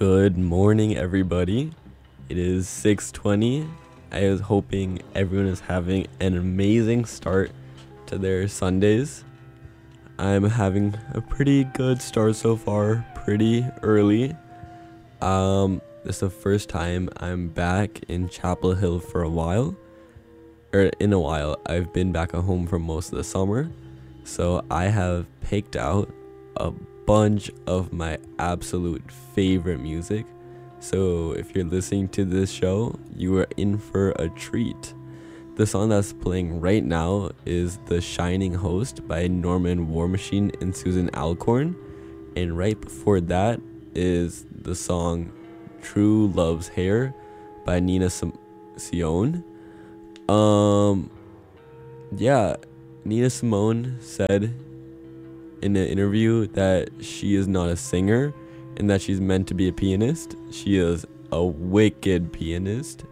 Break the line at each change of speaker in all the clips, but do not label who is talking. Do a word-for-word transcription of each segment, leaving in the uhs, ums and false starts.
Good morning, everybody. It is six twenty. I was hoping everyone is having an amazing start to their Sundays. I'm having a pretty good start so far, pretty early. Um, this is the first time I'm back in Chapel Hill for a while. Or in a while. I've been back at home for most of the summer. So I have picked out a bunch of my absolute favorite music. So if you're listening to this show, you are in for a treat. The song that's playing right now is The Shining Host by Norman War Machine and Susan Alcorn. And right before that is the song True Love's Hair by Nina Simone. Um, yeah, Nina Simone said in an interview that she is not a singer and that she's meant to be a pianist. She is a wicked pianist.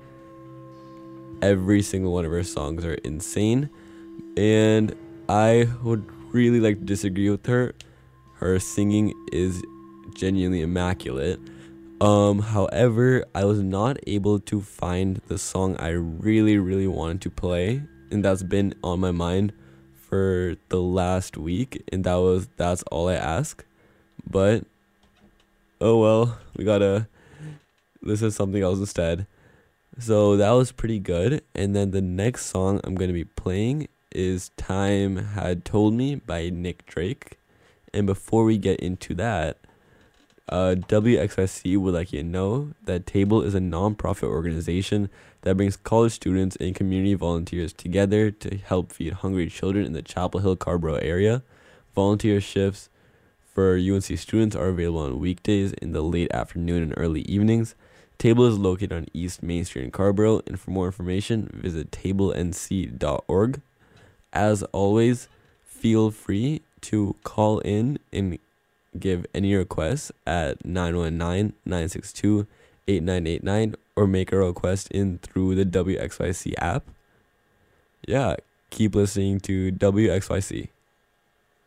Every single one of her songs are insane, and I would really like to disagree with her. Her singing is genuinely immaculate. Um, however, I was not able to find the song I really, really wanted to play, and that's been on my mind for the last week, and that was That's All I Ask. But oh well, we gotta listen to something else instead. So that was pretty good. And then the next song I'm gonna be playing is Time Had Told Me by Nick Drake. And before we get into that, uh, W X Y C would like you to know that Table is a non-profit organization that brings college students and community volunteers together to help feed hungry children in the Chapel Hill Carborough area. Volunteer shifts for U N C students are available on weekdays in the late afternoon and early evenings. Table is located on East Main Street in Carborough, and for more information, visit table n c dot org. As always, feel free to call in and give any requests at nine one nine, nine six two, eight nine eight nine or make a request in through the W X Y C app. Yeah, keep listening to W X Y C.